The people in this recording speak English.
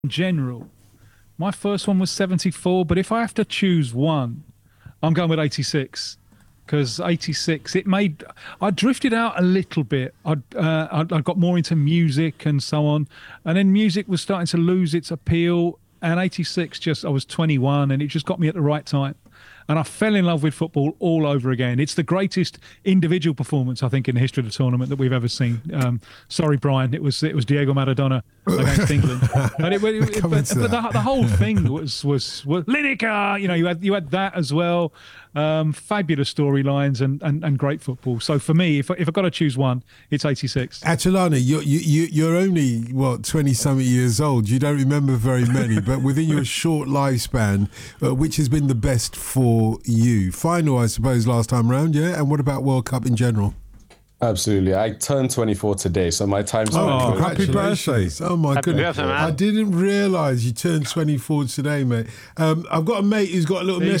in general, my first one was 74, but if I have to choose one, I'm going with 86. Because 86, I drifted out a little bit. I got more into music and so on. And then music was starting to lose its appeal. And 86, I was 21 and it just got me at the right time. And I fell in love with football all over again. It's the greatest individual performance, I think, in the history of the tournament that we've ever seen. Sorry, Brian, it was Diego Maradona against England. But the whole thing was Lineker. You had that as well. Fabulous storylines and great football. So for me, if I've got to choose one, it's 86. Atulana, you're only 20-something years old. You don't remember very many, but within your short lifespan, which has been the best for you? Final, I suppose, last time round, yeah. And what about World Cup in general? Absolutely. I turned 24 today, so my time's happy birthday. Oh, my goodness. I didn't realise you turned 24 today, mate. I've got a mate who's got a little message